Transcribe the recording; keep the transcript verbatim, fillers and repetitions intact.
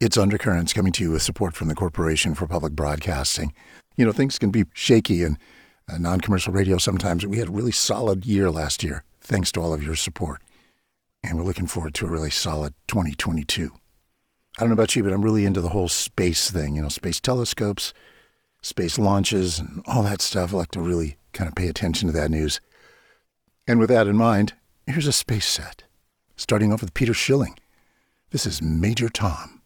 It's Undercurrents, coming to you with support from the Corporation for Public Broadcasting. You know, things can be shaky in uh, non-commercial radio sometimes. We had a really solid year last year, thanks to all of your support. And we're looking forward to a really solid twenty twenty-two. I don't know about you, but I'm really into the whole space thing, you know, space telescopes, space launches, and all that stuff. I like to really kind of pay attention to that news. And with that in mind, here's a space set. Starting off with Peter Schilling. This is Major Tom.